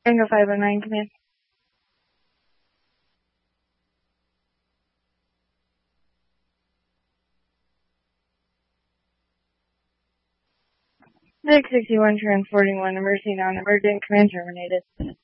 Tango 509, command. Six 61 turn 41, emergency non-emergent, command terminated.